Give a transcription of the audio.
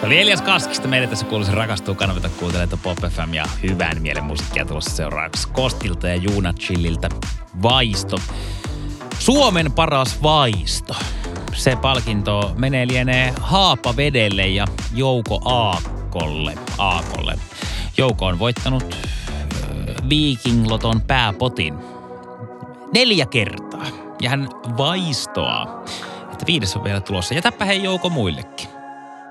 Se oli Elias Kaskista. Meidän tässä kuuluisi rakastuu kanavita kuuntelee Pop FM ja hyvän mielen musiikkia tulossa seuraavaksi Kostilta ja Juuna Chilliltä Vaisto. Suomen paras vaisto. Se palkinto lienee Haapavedelle ja Jouko Aakolle. Jouko on voittanut Viking Loton pääpotin 4 kertaa. Ja hän vaistoaa, että 5. on vielä tulossa. Jätäpä hei Jouko muillekin.